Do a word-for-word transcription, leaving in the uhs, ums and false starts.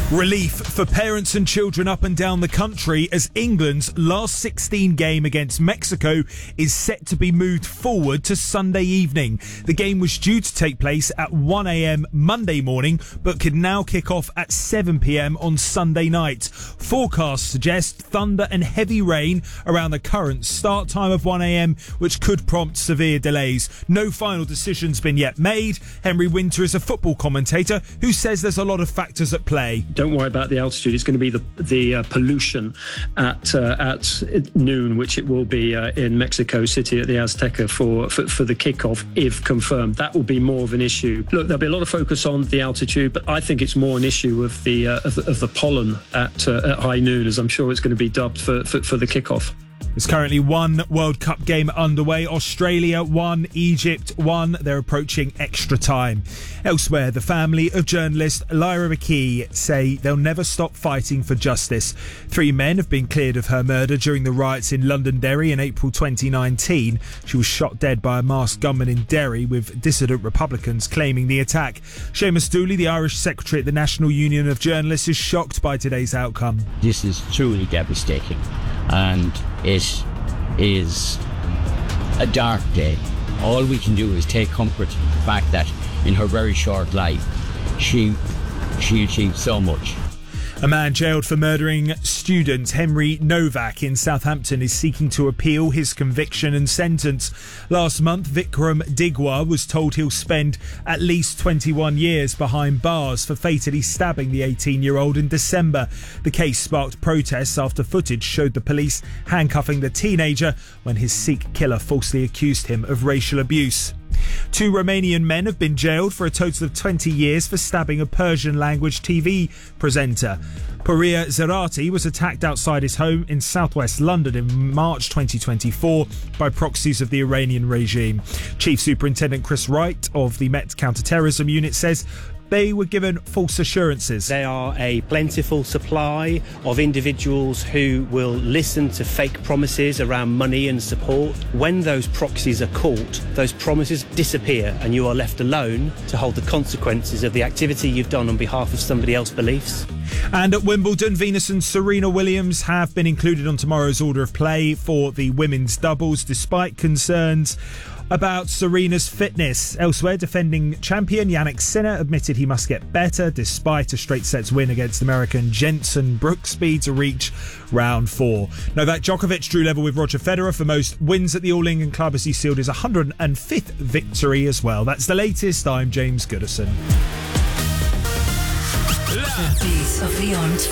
Relief for parents and children up and down the country as England's last sixteen game against Mexico is set to be moved forward to Sunday evening. The game was due to take place at one a.m. Monday morning, but could now kick off at seven p.m. on Sunday night. Forecasts suggest thunder and heavy rain around the current start time of one a.m, which could prompt severe delays. No final decision's been yet made. Henry Winter is a football commentator who says there's a lot of factors at play. Don't worry about the altitude. It's going to be the the uh, pollution at uh, at noon, which it will be uh, in Mexico City at the Azteca for, for for the kickoff, if confirmed. That will be more of an issue. Look, there'll be a lot of focus on the altitude, but I think it's more an issue of the uh, of, of the pollen at uh, at high noon, as I'm sure it's going to be dubbed for for, for the kickoff. There's currently one World Cup game underway. Australia won, Egypt won. They're approaching extra time. Elsewhere, the family of journalist Lyra McKee say they'll never stop fighting for justice. Three men have been cleared of her murder during the riots in Londonderry in April twenty nineteen. She was shot dead by a masked gunman in Derry, with dissident Republicans claiming the attack. Seamus Dooley, the Irish secretary at the National Union of Journalists, is shocked by today's outcome. This is truly devastating, and it is a dark day. All we can do is take comfort in the fact that in her very short life she she achieved so much. A man jailed for murdering student Henry Novak in Southampton is seeking to appeal his conviction and sentence. Last month, Vikram Digwa was told he'll spend at least twenty-one years behind bars for fatally stabbing the eighteen-year-old in December. The case sparked protests after footage showed the police handcuffing the teenager when his Sikh killer falsely accused him of racial abuse. Two Romanian men have been jailed for a total of twenty years for stabbing a Persian-language T V presenter. Pouria Zerati was attacked outside his home in southwest London in March twenty twenty-four by proxies of the Iranian regime. Chief Superintendent Chris Wright of the Met Counter-Terrorism Unit says they were given false assurances. They are a plentiful supply of individuals who will listen to fake promises around money and support. When those proxies are caught, those promises disappear and you are left alone to hold the consequences of the activity you've done on behalf of somebody else's beliefs. And at Wimbledon, Venus and Serena Williams have been included on tomorrow's order of play for the women's doubles, despite concerns about Serena's fitness. Elsewhere, defending champion Jannik Sinner admitted he must get better despite a straight sets win against American Jenson Brooksby to reach round four. Novak Djokovic drew level with Roger Federer for most wins at the All England Club as he sealed his one hundred fifth victory as well. That's the latest. I'm James Goodison. The beat of the